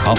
好，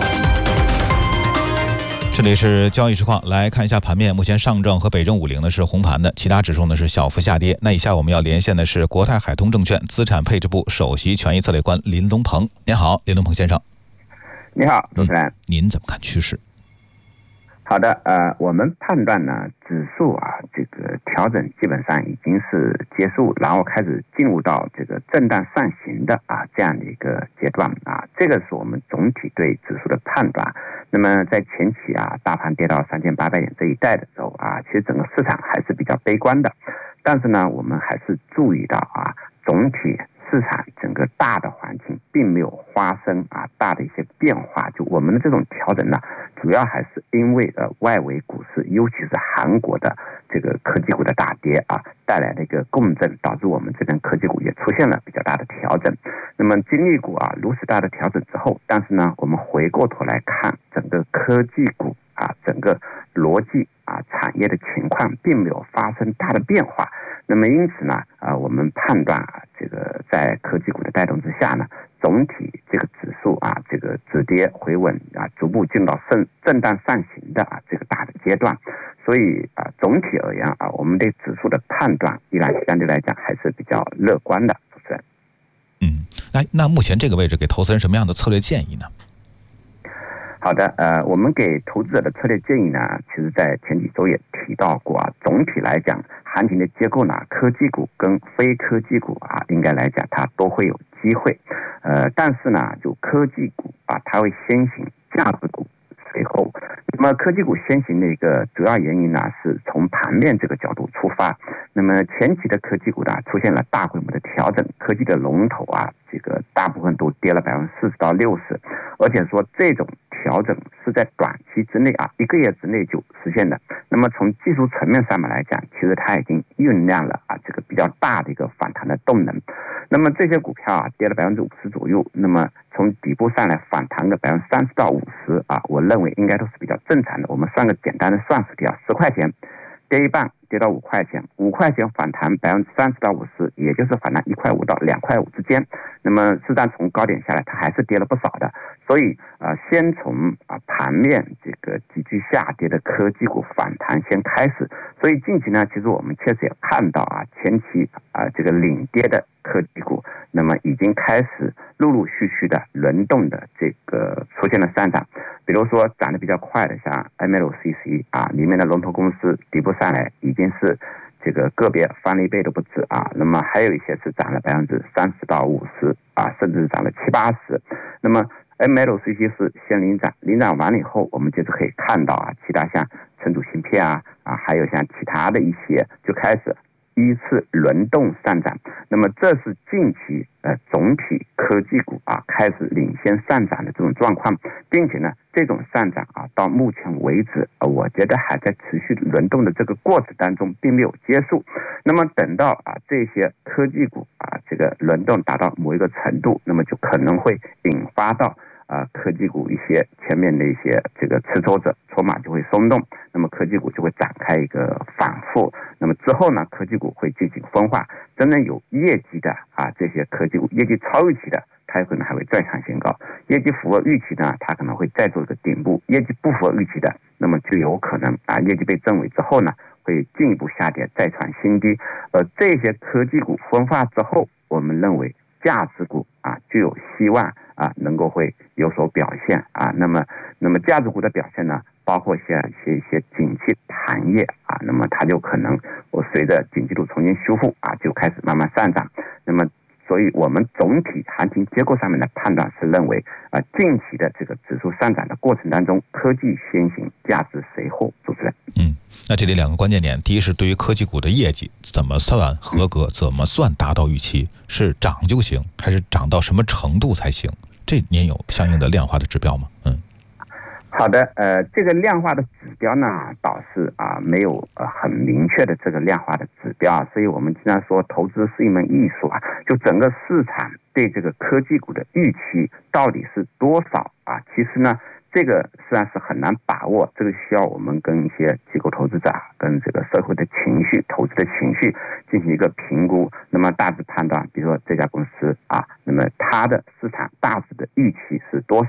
这里是交易实况，来看一下盘面。目前上证和北证50呢是红盘的，其他指数呢是小幅下跌。那以下我们要连线的是国泰海通证券资产配置部首席权益策略官林东鹏。您好，林东鹏先生。 你好，主持人。 您怎么看趋势？ 好的，我们判断呢，指数啊，这个调整基本上已经是结束，然后开始进入到这个震荡上行的这样的一个阶段啊，这个是我们总体对指数的判断。那么在前期大盘跌到3800点这一带的时候其实整个市场还是比较悲观的，但是呢，我们还是注意到总体市场整个大的环境并没有发生大的一些变化，就我们的这种调整呢，主要还是因为外围股市，尤其是韩国的这个科技股的大跌带来的一个共振，导致我们这边科技股也出现了比较大的调整。那么经历过如此大的调整之后，但是呢，我们回过头来看整个科技股整个逻辑产业的情况并没有发生大的变化。那么因此呢，我们判断这个在科技股的带动之下呢，总体这个指数这个止跌回稳逐步进到震荡上行的这个大的阶段。所以总体而言我们对指数的判断依然相对来讲还是比较乐观的。主持人。 那目前这个位置给投资人什么样的策略建议呢？ 好的，我们给投资者的策略建议呢，其实在前几周也提到过总体来讲，行情的结构呢，科技股跟非科技股应该来讲它都会有机会，但是呢，就科技股它会先行，价值股随后。那么科技股先行的一个主要原因呢，是从盘面这个角度出发。那么前期的科技股呢，出现了大规模的调整，科技的龙头这个大部分都跌了40%到60%，而且说这种调整是在短期之内1个月之内就实现的。那么从技术层面上面来讲，其实它已经酝酿了这个比较大的一个反弹的动能。那么这些股票跌了50%左右，那么从底部上来反弹个30%到50%我认为应该都是比较正常的。我们算个简单的算式题10块钱跌一半跌到5块钱，5块钱反弹30%到50%，也就是反弹1块5到2块5之间。那么实际上从高点下来，它还是跌了不少的。所以先从盘面这个急剧下跌的科技股反弹先开始。所以近期呢，其实我们确实也看到前期这个领跌的科技股，那么已经开始陆陆续续的轮动的这个出现了上涨。比如说涨得比较快的像 MLCC 里面的龙头公司底部上来已经是这个个别翻了1倍都不止那么还有一些是涨了30%到50%甚至涨了70-80%。那么 MLCC 是先领涨，领涨完了以后，我们接着可以看到其他像存储芯片还有像其他的一些就开始依次轮动上涨。那么这是近期总体科技股开始领先上涨的这种状况，并且呢，这种上涨到目前为止我觉得还在持续轮动的这个过程当中，并没有结束。那么等到这些科技股这个轮动达到某一个程度，那么就可能会引发到科技股一些前面的一些这个持筹者筹码就会松动，那么科技股就会展开一个反复。那么之后呢，科技股会进行分化，真正有业绩的这些科技股，业绩超预期的，它有可能还会再创新高；业绩符合预期呢，它可能会再做一个顶部；业绩不符合预期的，那么就有可能业绩被证伪之后呢，会进一步下跌，再创新低。这些科技股分化之后，我们认为价值股就有希望能够会有所表现那么价值股的表现呢，包括像一些景气行业那么它就可能随着景气度重新修复就开始慢慢上涨。那么所以我们总体行情结构上面的判断是认为近期的这个指数上涨的过程当中，科技先行，价值随后。主持人。 那这里2个关键点，第一是对于科技股的业绩怎么算合格，怎么算达到预期，是涨就行还是涨到什么程度才行？这您有相应的量化的指标吗？ 好的，这个量化的指标呢，倒是没有很明确的这个量化的指标所以我们经常说投资是一门艺术就整个市场对这个科技股的预期到底是多少其实呢，这个实际上是很难把握，这个需要我们跟一些机构投资者跟这个社会的情绪、投资的情绪进行一个评估，那么大致判断，比如说这家公司那么它的市场大致的预期是多少，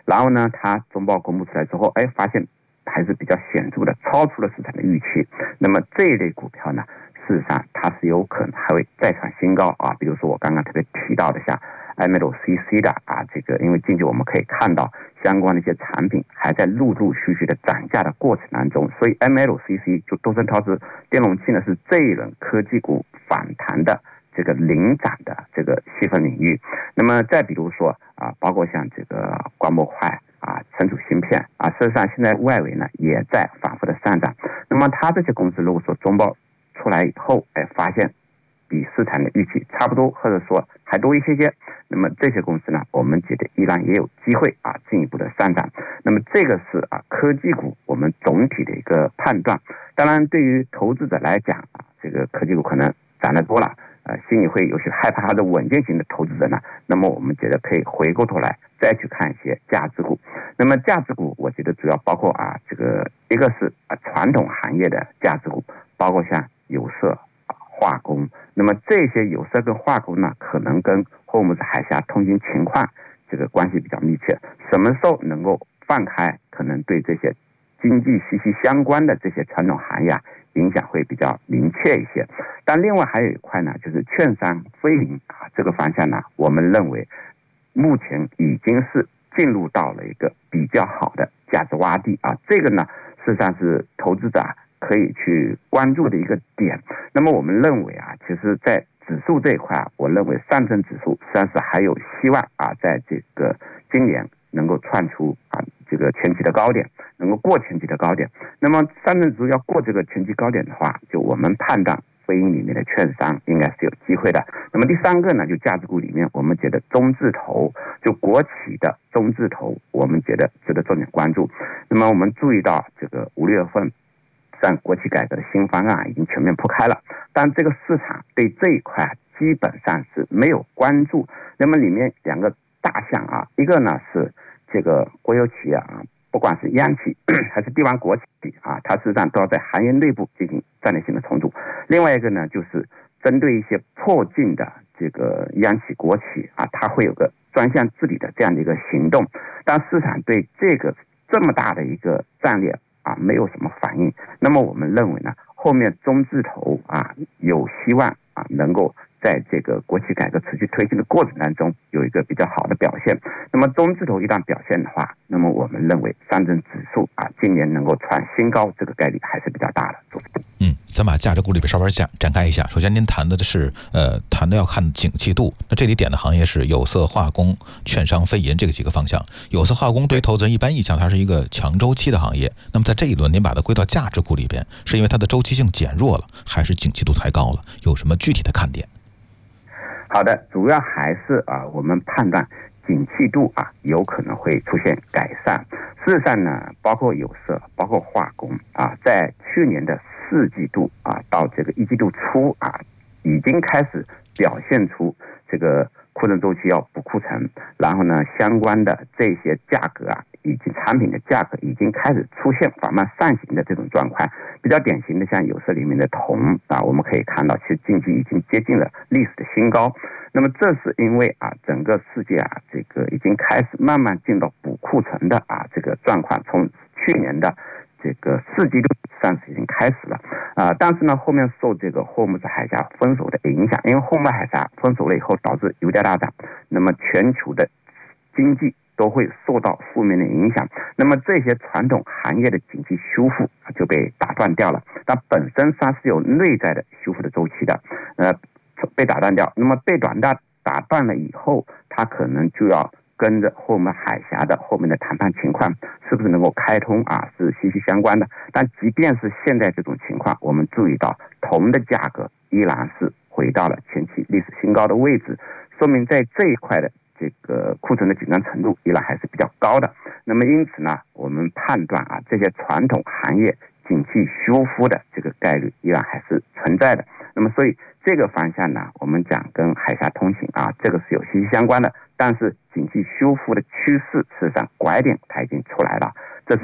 然后呢，它中报公布出来之后，发现还是比较显著的，超出了市场的预期。那么这一类股票呢，事实上它是有可能还会再创新高啊。比如说我刚刚特别提到的像 MLCC 的这个，因为近期我们可以看到相关的一些产品还在陆陆续续的涨价的过程当中，所以 MLCC 就多森陶瓷电容器呢是这一轮科技股反弹的这个领涨的这个细分领域。那么再比如说包括像这个光模块存储芯片事实上现在外围呢也在反复的上涨。那么它这些公司如果说中报出来以后发现比市场的预期差不多，或者说还多一些，那么这些公司呢，我们觉得依然也有机会进一步的上涨。那么这个是科技股我们总体的一个判断。当然对于投资者来讲这个科技股可能涨得多了心里会有些害怕它的稳健型的投资者呢，那么我们觉得可以回过头来再去看一些价值股。那么价值股我觉得主要包括这个一个是传统行业的价值股，包括像有色化工。那么这些有色跟化工呢，可能跟霍姆斯海峡通行情况这个关系比较密切，什么时候能够放开，可能对这些经济息息相关的这些传统行业影响会比较明确一些。但另外还有一块呢，就是券商非银这个方向呢，我们认为目前已经是进入到了一个比较好的价值洼地这个呢事实上是投资者可以去关注的一个点。那么我们认为其实在指数这一块我认为上证指数实际上是还有希望在这个今年能够创出这个前期的高点，能够过前期的高点。那么上证指数要过这个前期高点的话，就我们判断非银里面的券商应该是有机会的。那么第三个呢，就价值股里面我们觉得中字头，就国企的中字头，我们觉得值得重点关注。那么我们注意到这个5、6月份上国企改革的新方案已经全面铺开了，但这个市场对这一块基本上是没有关注。那么里面两个大项一个呢是这个国有企业不管是央企还是地方国企它事实上都要在行业内部进行战略性的重组。另外一个呢，就是针对一些迫近的这个央企国企它会有个专项治理的这样的一个行动，但市场对这么大的一个战略没有什么反应。那么我们认为呢，后面中字头有希望能够在这个国企改革持续推进的过程当中有一个比较好的表现。那么中字头一旦表现的话，那么我们认为上证指数今年能够创新高，这个概率还是比较大的。 咱把价值股里边稍微展开一下。首先您谈的是谈的要看景气度，那这里点的行业是有色化工、券商非银这个几个方向。有色化工对于投资人一般印象它是一个强周期的行业，那么在这一轮您把它归到价值股里边，是因为它的周期性减弱了，还是景气度太高了？有什么具体的看点？ 好的，主要还是我们判断景气度有可能会出现改善。事实上呢，包括有色包括化工在去年的4季度到这个1季度初已经开始表现出这个库存周期要补库存，然后呢相关的这些价格以及产品的价格已经开始出现缓慢上行的这种状况。比较典型的像有色里面的铜我们可以看到其实近期已经接近了历史的新高。那么这是因为整个世界这个已经开始慢慢进到补库存的这个状况，从去年的这个4季度上是已经开始了但是呢后面受这个霍姆斯海峡封锁的影响，因为霍姆斯海峡封锁了以后导致油价大涨，那么全球的经济都会受到负面的影响，那么这些传统行业的经济修复就被打断掉了。但本身它是有内在的修复的周期的被打断掉，那么被打断了以后，它可能就要跟着霍姆斯海峡的后面的谈判情况是不是能够开通是息息相关的。但即便是现在这种情况，我们注意到铜的价格依然是回到了前期历史新高的位置，说明在这一块的这个库存的紧张程度依然还是比较高的。那么因此呢，我们判断这些传统行业景气修复的这个概率依然还是存在的。那么所以这个方向呢，我们讲跟海峡通行这个是有息息相关的，但是景气修复的趋势事实上拐点它已经出来了，这是第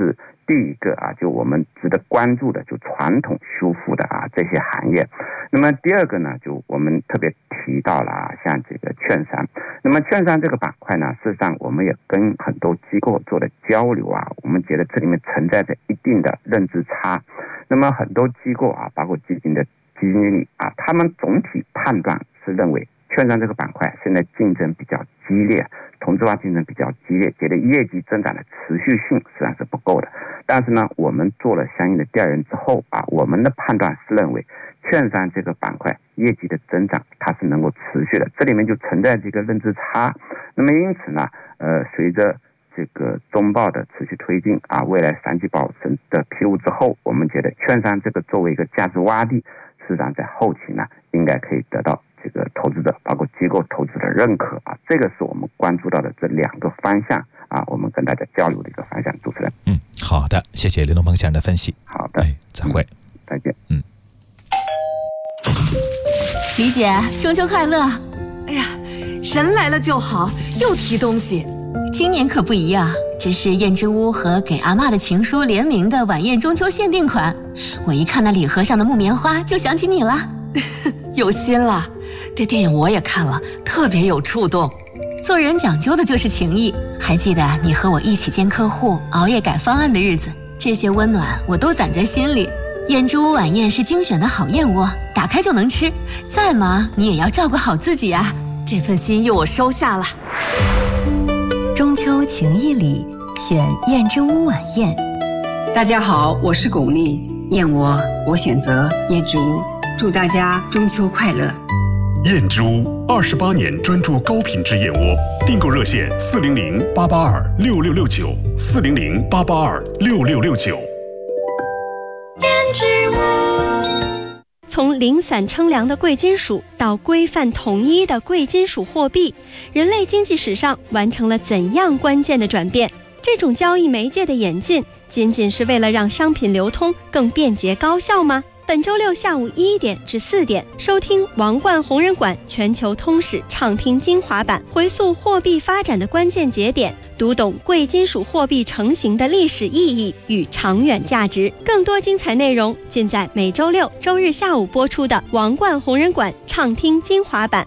第一个就我们值得关注的就传统修复的这些行业。那么第二个呢，就我们特别提到了像这个券商。那么券商这个板块呢，事实上我们也跟很多机构做的交流我们觉得这里面存在着一定的认知差。那么很多机构包括基金经理他们总体判断是认为券商这个板块现在竞争比较激烈，同质化竞争比较激烈，觉得业绩增长的持续性实际上是不够的。但是呢，我们做了相应的调研之后我们的判断是认为券商这个板块业绩的增长它是能够持续的，这里面就存在这个认知差。那么因此呢，随着这个中报的持续推进未来3季报的披露之后，我们觉得券商这个作为一个价值洼地，事实上在后期呢应该可以得到这个投资者包括机构投资的认可这个是我们关注到的这2个方向我们跟大家交流的一个方向。主持人， 好的，谢谢林龙鹏先生的分析。 好的， 再会， 再见。 李姐，中秋快乐！ 哎呀，人来了就好，又提东西。 今年可不一样，这是燕之屋和给阿嬷的情书联名的晚宴中秋限定款。我一看那礼盒上的木棉花，就想起你了。 有心了，这电影我也看了，特别有触动。 做人讲究的就是情谊，还记得你和我一起见客户、熬夜改方案的日子，这些温暖我都攒在心里。燕之屋晚宴是精选的好燕窝，打开就能吃，再忙你也要照顾好自己啊。 这份心意我收下了。 中秋情谊里，选燕之屋晚宴。 大家好，我是巩俐，燕窝我选择燕之屋，祝大家中秋快乐。 燕之屋28年专注高品质燕窝，订购热线400-882-6669，400-882-6669。 从零散称量的贵金属到规范统一的贵金属货币，人类经济史上完成了怎样关键的转变？这种交易媒介的演进，仅仅是为了让商品流通更便捷高效吗？本周六下午1点至4点，收听王冠红人馆全球通史畅听精华版，回溯货币发展的关键节点，读懂贵金属货币成型的历史意义与长远价值。更多精彩内容尽在每周六、周日下午播出的王冠红人馆畅听精华版。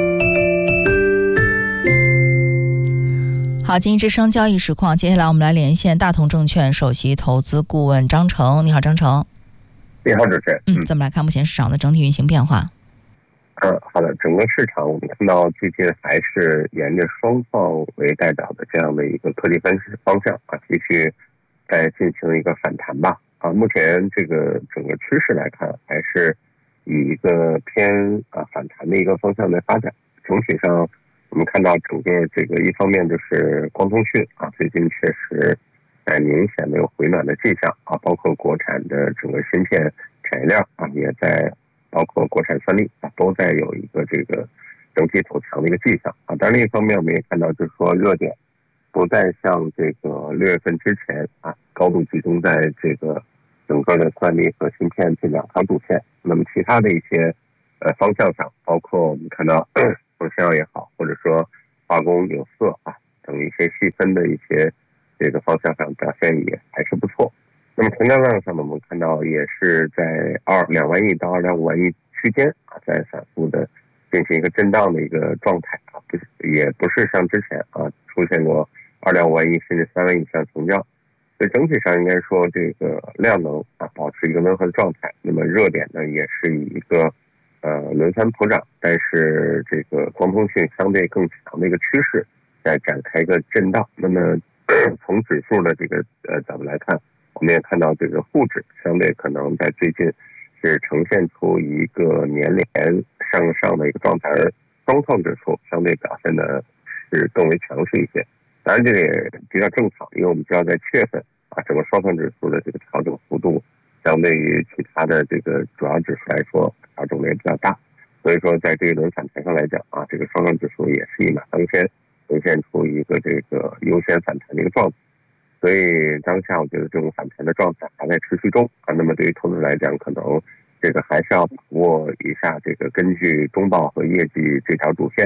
好，经济之声交易实况，接下来我们来连线大同证券首席投资顾问张成。你好，张成。 你好，主持人。 咱们来看目前市场的整体运行变化。 好的，整个市场我们看到最近还是沿着双创为代表的这样的一个科技分析方向继续在进行一个反弹吧。目前这个整个趋势来看，还是以一个偏反弹的一个方向来发展。整体上我们看到整个这个一方面就是光通讯最近确实明显的有回暖的迹象包括国产的整个芯片产业链也在，包括国产算力都在有一个这个整体走强的一个迹象但另一方面我们也看到，就是说热点不再像这个6月份之前高度集中在这个整个的算力和芯片这2条主线。那么其他的一些方向上，包括我们看到中石油也好，或者说化工、有色等一些细分的一些这个方向上表现也还是不错。那么成交量上呢，我们看到也是在2万亿到2.5万亿区间在反复的进行一个震荡的一个状态也不是像之前出现过2.5万亿甚至3万亿以上成交。所以整体上应该说这个量能保持一个温和的状态。那么热点呢也是以一个轮番普涨，但是这个光通讯相对更强的一个趋势在展开一个震荡。那么从指数的这个角度来看，我们也看到这个沪指相对可能在最近是呈现出一个年连向上的一个状态，而双创指数相对表现的是更为强势一些。当然这个也比较正常，因为我们知道在7月份整个双创指数的这个调整幅度相对于其他的这个主要指数来说调整的也比较大，所以说在这一轮反弹上来讲这个双创指数也是一马当先，呈现出一个这个优先反弹的一个状态。所以当下我觉得这种反弹的状态还在持续中那么对于投资者来讲，可能这个还是要把握一下这个根据中报和业绩这条主线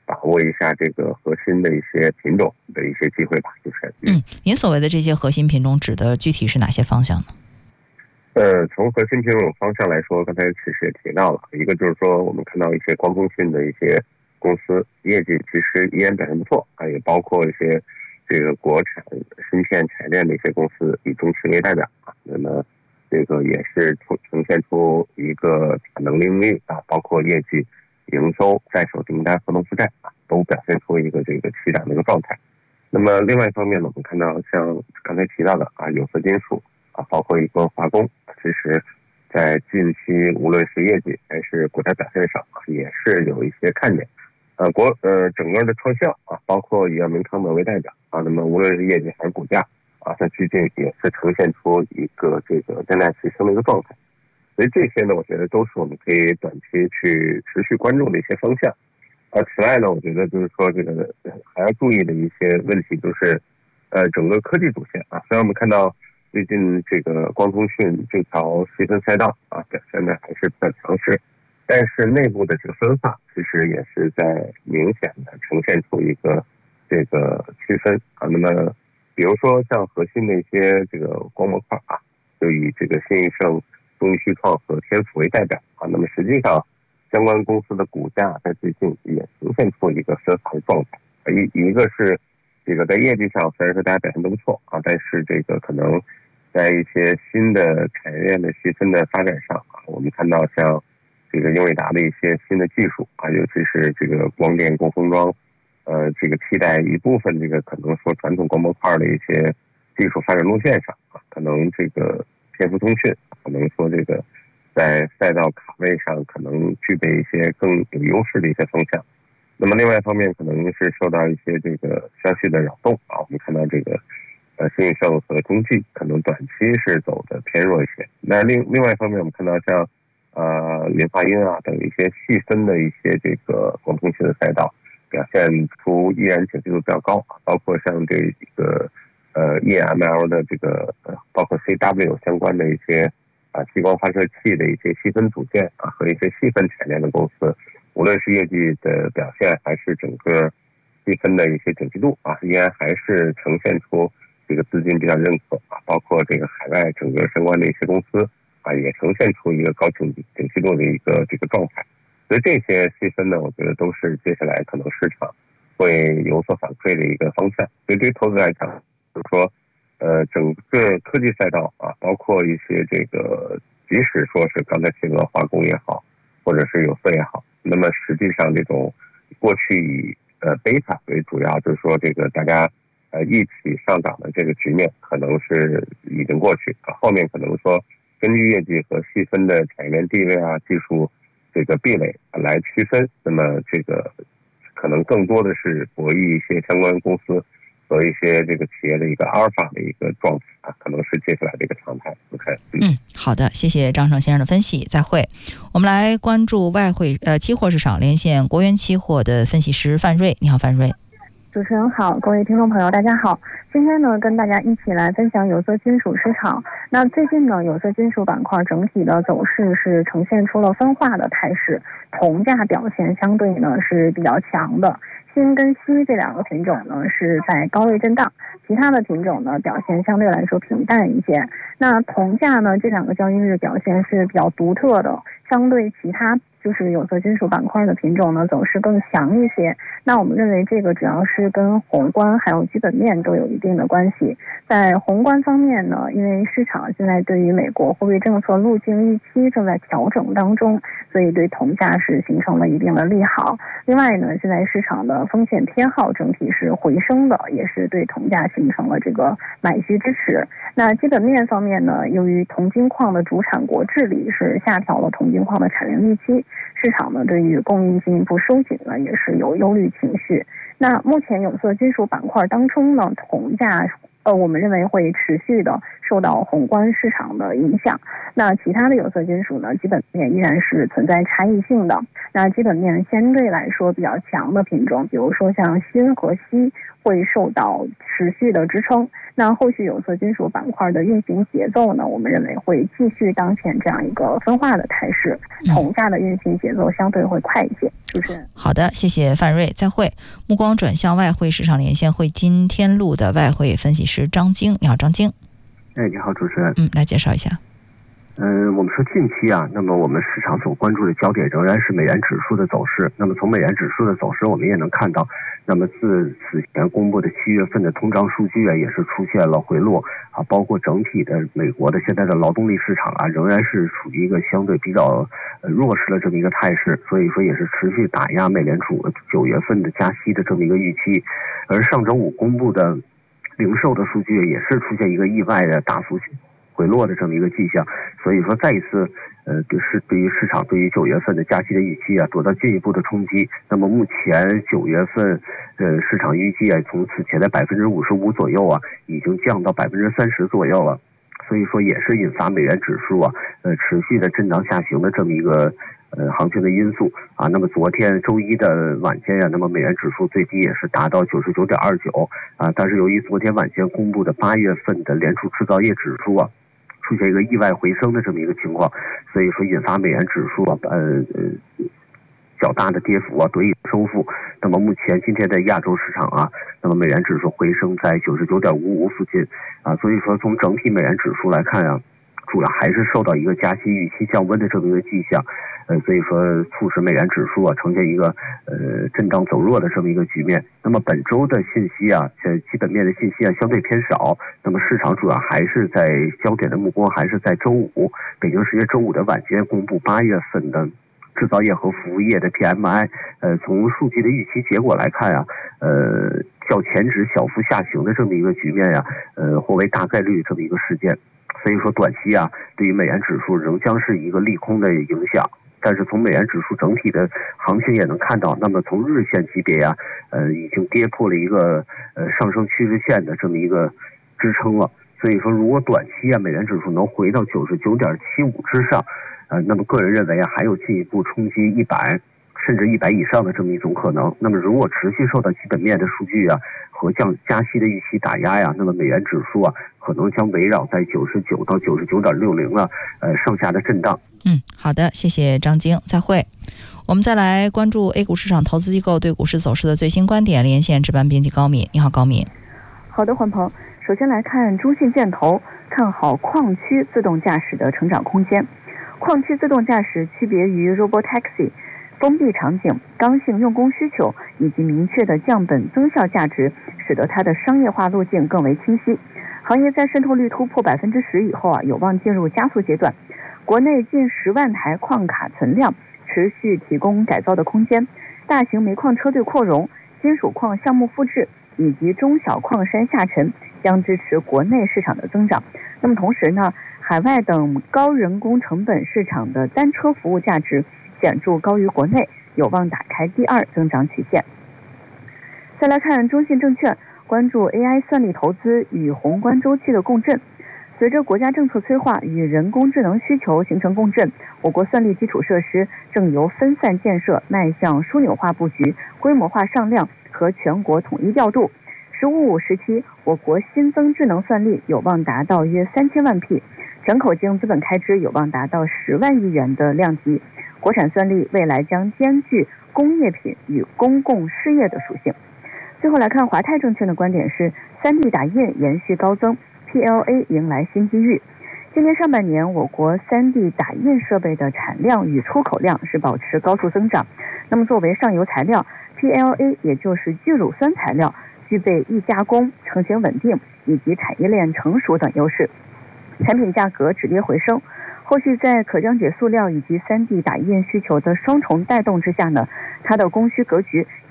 把握一下这个核心的一些品种的一些机会吧，就是。 您所谓的这些核心品种指的具体是哪些方向呢？ 从核心品种方向来说，刚才其实也提到了，一个就是说我们看到一些光通讯的一些公司业绩其实依然表现不错啊，也包括一些这个国产芯片产业链的一些公司以中企为代表啊，那么这个也是呈现出一个产能利用率啊，包括业绩、营收、在手订单、合同负债啊，都表现出一个这个齐涨的一个状态。那么另外一方面呢，我们看到像刚才提到的啊，有色金属啊，包括一个化工，其实在近期无论是业绩还是股价表现上也是有一些看点。整个的创效啊，包括以药明康德为代表啊，那么无论是业绩还是股价啊，在最近也是呈现出一个这个降价齐升的一个状态。所以这些呢，我觉得都是我们可以短期去持续关注的一些方向。此外呢，我觉得就是说这个还要注意的一些问题，就是整个科技主线啊，虽然我们看到最近这个光通讯这条细分赛道啊表现的还是比较强势，但是内部的这个分化其实也是在明显的呈现出一个这个区分啊。那么比如说像核心的一些这个光模块啊，就以这个新易盛、中医旭创和天府为代表啊，那么实际上相关公司的股价在最近也呈现出一个分化的状态。一个是这个在业绩上虽然说大家表现都不错啊，但是这个可能在一些新的产业链的细分的发展上啊，我们看到像这个英伟达的一些新的技术啊，尤其是这个光电共封装，这个替代一部分这个可能说传统光模块的一些技术发展路线上啊，可能这个天福通讯可能说这个在赛道卡位上可能具备一些更有优势的一些方向。那么另外一方面可能是受到一些这个消息的扰动啊，我们看到这个新易盛和中继可能短期是走的偏弱一些。那另外一方面我们看到像联发音啊等一些细分的一些这个光通讯的赛道表现出依然景气度比较高，包括像这个EML 的这个包括 CW 相关的一些激光发射器的一些细分组件啊和一些细分产业链的公司，无论是业绩的表现还是整个细分的一些景气度啊，依然还是呈现出这个资金比较认可啊，包括这个海外整个相关的一些公司啊，也呈现出一个高景气度的一个这个状态。所以这些细分呢，我觉得都是接下来可能市场会有所反馈的一个方向。所以对于投资来讲，就是说整个科技赛道啊，包括一些这个即使说是刚才提到化工也好，或者是有色也好，那么实际上这种过去以贝塔为主要，就是说这个大家一起上涨的这个局面可能是已经过去，后面可能说根据业绩和细分的产业链地位啊、技术这个壁垒来区分，那么这个可能更多的是博弈一些相关公司和一些这个企业的一个阿尔法的一个状态啊，可能是接下来的一个常态。OK， 好的，谢谢张成先生的分析，再会。我们来关注外汇期货市场，连线国元期货的分析师范瑞。你好，范瑞。 主持人好，各位听众朋友大家好，今天呢跟大家一起来分享有色金属市场。那最近呢有色金属板块整体的走势是呈现出了分化的态势，铜价表现相对呢是比较强的，锌跟锡这两个品种呢是在高位震荡，其他的品种呢表现相对来说平淡一些。那铜价呢这两个交易日表现是比较独特的，相对其他就是有色金属板块的品种呢走势更强一些。那我们认为这个主要是跟宏观还有基本面都有一定的关系。在宏观方面呢，因为市场现在对于美国货币政策路径预期正在调整当中，所以对铜价是形成了一定的利好。另外呢，现在市场的风险偏好整体是回升的，也是对铜价形成了这个买需支持。那基本面方面呢，由于铜金矿的主产国智利是下调了铜金矿的产量预期，市场呢对于供应进一步收紧呢也是有忧虑情绪。那目前有色金属板块当中呢，铜价我们认为会持续的受到宏观市场的影响。那其他的有色金属呢，基本面依然是存在差异性的。那基本面相对来说比较强的品种，比如说像锌和锡，会受到持续的支撑。那后续有色金属板块的运行节奏呢，我们认为会继续当前这样一个分化的态势，铜价的运行节奏相对会快一些。主持人， 好的，谢谢范瑞，再会。目光转向外汇市场连线汇金天路的外汇分析师张晶，你好，张晶。 你好，主持人。 来介绍一下。 我们说近期啊，那么我们市场所关注的焦点仍然是美元指数的走势。那么从美元指数的走势，我们也能看到，那么自此前公布的7月份的通胀数据啊，也是出现了回落啊，包括整体的美国的现在的劳动力市场啊，仍然是处于一个相对比较弱势的这么一个态势，所以说也是持续打压美联储9月份的加息的这么一个预期。而上周五公布的零售的数据也是出现一个意外的大幅回落的这么一个迹象，所以说再一次是对于市场对于9月份的加息的预期啊，得到进一步的冲击。那么目前9月份市场预计啊，从此前的55%左右啊，已经降到30%左右了。所以说也是引发美元指数啊持续的震荡下行的这么一个行情的因素啊。那么昨天周一的晚间呀，那么美元指数最低也是达到99.29啊，但是由于昨天晚间公布的8月份的联储制造业指数啊，出现一个意外回升的这么一个情况，所以说引发美元指数啊较大的跌幅啊得以收复。那么目前今天在亚洲市场啊，那么美元指数回升在99.55附近啊，所以说从整体美元指数来看啊，主要还是受到一个加息预期降温的这么一个迹象，所以说促使美元指数啊呈现一个震荡走弱的这么一个局面。那么本周的信息啊，基本面的信息啊相对偏少，那么市场主要还是在焦点的目光还是在周五，北京时间周五的晚间公布8月份的制造业和服务业的 PMI， 从数据的预期结果来看啊，较前值小幅下行的这么一个局面呀，或为大概率这么一个事件。所以说短期啊，对于美元指数仍将是一个利空的影响。但是从美元指数整体的行情也能看到，那么从日线级别呀，已经跌破了一个上升趋势线的这么一个支撑了。所以说，如果短期啊美元指数能回到99.75之上，那么个人认为啊，还有进一步冲击100甚至100以上的这么一种可能。那么如果持续受到基本面的数据啊和加息的预期打压呀，那么美元指数啊可能将围绕在99到99.60啊上下的震荡。 好的，谢谢张晶，再会。我们再来关注 A 股市场投资机构对股市走势的最新观点，连线值班编辑高敏。你好，高敏。 好的，欢鹏。首先来看中信建投看好矿区自动驾驶的成长空间。矿区自动驾驶区别于 Robotaxi， 封闭场景、刚性用工需求以及明确的降本增效价值，使得它的商业化路径更为清晰。行业在渗透率突破10%以后啊，有望进入加速阶段。国内近10万台矿卡存量持续提供改造的空间，大型煤矿车队扩容、金属矿项目复制以及中小矿山下沉将支持国内市场的增长。那么同时呢，海外等高人工成本市场的单车服务价值显著高于国内，有望打开第二增长曲线。再来看中信证券，关注 AI 算力投资与宏观周期的共振。随着国家政策催化与人工智能需求形成共振，我国算力基础设施正由分散建设迈向枢纽化布局、规模化上量和全国统一调度。“15+5”时期，我国新增智能算力有望达到约3000万匹，全口径资本开支有望达到10万亿元的量级。国产算力未来将兼具工业品与公共事业的属性。最后来看华泰证券的观点是，3D 打印延续高增，PLA 迎来新机遇。今年上半年，我国3D 打印设备的产量与出口量是保持高速增长。那么作为上游材料 ，PLA 也就是聚乳酸材料，具备易加工、成型稳定以及产业链成熟等优势，产品价格止跌回升。后续在可降解塑料以及3D 打印需求的双重带动之下呢，它的供需格局